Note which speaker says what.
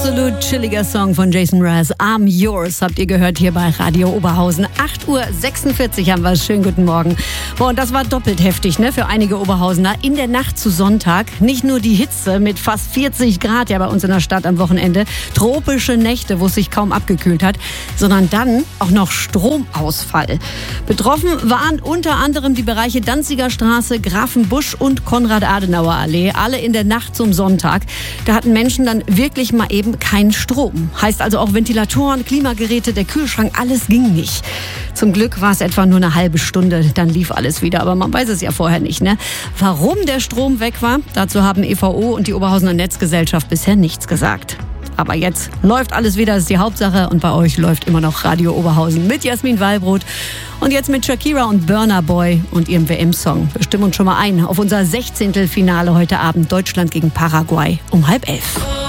Speaker 1: absolut chilliger Song von Jason Mraz. I'm Yours habt ihr gehört hier bei Radio Oberhausen. 8:46 Uhr haben wir es. Schönen guten Morgen. Boah, und das war doppelt heftig, ne, für einige Oberhausener. In der Nacht zu Sonntag nicht nur die Hitze mit fast 40 Grad ja bei uns in der Stadt am Wochenende, tropische Nächte, wo es sich kaum abgekühlt hat, sondern dann auch noch Stromausfall. Betroffen waren unter anderem die Bereiche Danziger Straße, Grafenbusch und Konrad-Adenauer-Allee. Alle in der Nacht zum Sonntag. Da hatten Menschen dann wirklich mal eben keinen Strom. Heißt also auch Ventilatoren, Klimageräte, der Kühlschrank, alles ging nicht. Zum Glück war es etwa nur eine halbe Stunde, dann lief alles wieder. Aber man weiß es ja vorher nicht, ne? Warum der Strom weg war, dazu haben EVO und die Oberhausener Netzgesellschaft bisher nichts gesagt. Aber jetzt läuft alles wieder, das ist die Hauptsache. Und bei euch läuft immer noch Radio Oberhausen mit Jasmin Wallbrot. Und jetzt mit Shakira und Burna Boy und ihrem WM-Song. Wir stimmen uns schon mal ein auf unser 16. Finale heute Abend. Deutschland gegen Paraguay um 10:30.